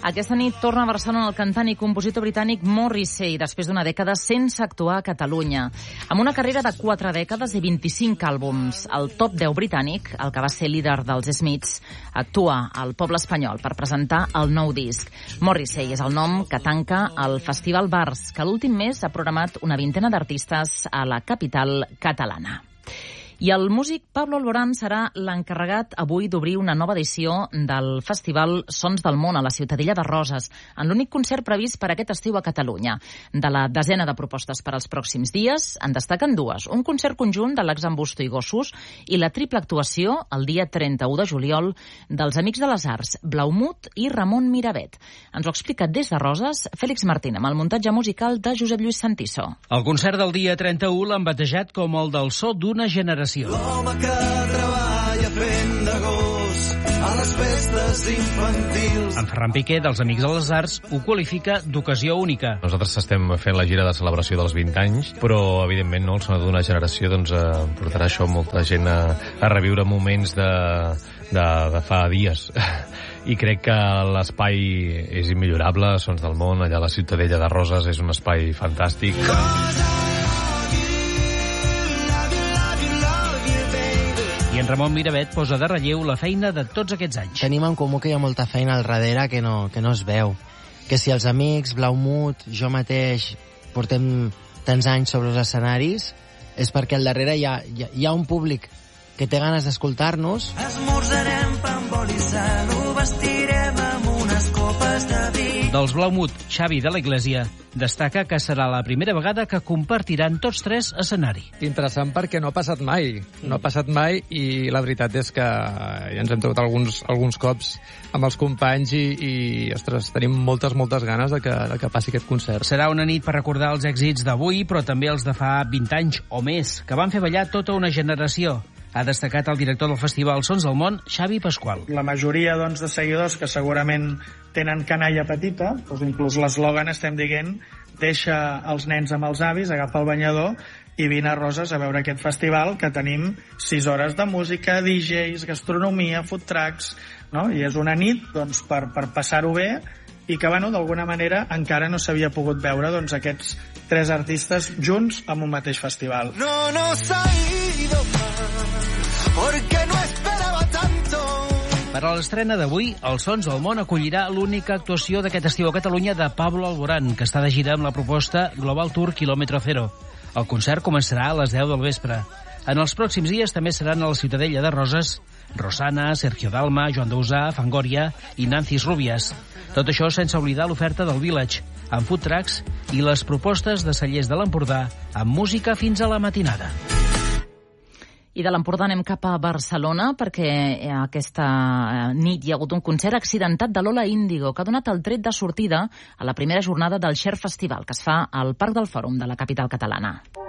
Aquesta nit torna a Barcelona el cantant i compositor britànic Morrissey, després d'una dècada sense actuar a Catalunya. Amb una carrera de 4 dècades i 25 àlbums, el top 10 britànic, el que va ser líder dels Smiths, actua al poble espanyol per presentar el nou disc. Morrissey és el nom que tanca el Festival Bars, que l'últim mes ha programat una vintena d'artistes a la capital catalana. I el músic Pablo Alborán serà l'encarregat avui d'obrir una nova edició del Festival Sons del Món a la Ciutadella de Roses, en l'únic concert previst per aquest estiu a Catalunya. De la desena de propostes per als pròxims dies, en destaquen 2. Un concert conjunt de l'Ax Ambusto i Gossos i la triple actuació, el dia 31 de juliol, dels Amics de les Arts, Blaumut i Ramon Miravet. Ens ho explica des de Roses Fèlix Martín, amb el muntatge musical de Josep Lluís Santiso. El concert del dia 31 l'han batejat com el del so d'una generació. L'home que treballa fent de gos a les festes infantils. En Ferran Piqué, dels Amics de les Arts, ho qualifica d'ocasió única. Nosaltres estem fent la gira de celebració dels 20 anys, però, evidentment, no, el son d'una generació portarà això molta gent a reviure moments de fa dies. I crec que l'espai és immillorable, Sons del Món, allà a la Ciutadella de Roses, és un espai fantàstic. I en Ramon Miravet posa de relleu la feina de tots aquests anys. Tenim en comú que hi ha molta feina al darrere que no es veu. Que si els amics, Blaumut, jo mateix, portem tants anys sobre els escenaris, és perquè al darrere hi ha un públic que té ganes d'escoltar-nos. Esmorzarem pa amb oli i sal, ho vestirem amb unes copes de vi. Dels Blaumut, Xavi de la Iglesia destaca que serà la primera vegada que compartiran tots 3 escenari. Interessant perquè no ha passat mai. No ha passat mai i la veritat és que ja ens hem trobat alguns cops amb els companys i ostres, tenim moltes ganes de que passi aquest concert. Serà una nit per recordar els èxits d'avui, però també els de fa 20 anys o més, que van fer ballar tota una generació. Ha destacat el director del Festival Sons del Món, Xavi Pasqual. La majoria de seguidors que segurament tenen canalla petita, doncs inclús l'eslògan estem dient deixa els nens amb els avis, agafa el banyador i vine a Roses a veure aquest festival que tenim 6 hores de música, DJs, gastronomia, food trucks, no? I és una nit doncs, per passar-ho bé i que, d'alguna manera encara no s'havia pogut veure aquests 3 artistes junts en un mateix festival. No ha ido más, porque no esperaba tanto. Per a l'estrena d'avui, el Sons del Món acollirà l'única actuació d'aquest estiu a Catalunya de Pablo Alborán, que està de gira amb la proposta Global Tour Kilómetro Cero. El concert començarà a les 10 del vespre. En els pròxims dies també seran a la Ciutadella de Roses Rosana, Sergio Dalma, Joan Dausà, Fangoria i Nancis Rubias. Tot això sense oblidar l'oferta del Village, amb food trucks i les propostes de cellers de l'Empordà amb música fins a la matinada. I de l'Empordà anem cap a Barcelona perquè aquesta nit hi ha hagut un concert accidentat de Lola Índigo que ha donat el tret de sortida a la primera jornada del Share Festival que es fa al Parc del Fòrum de la capital catalana.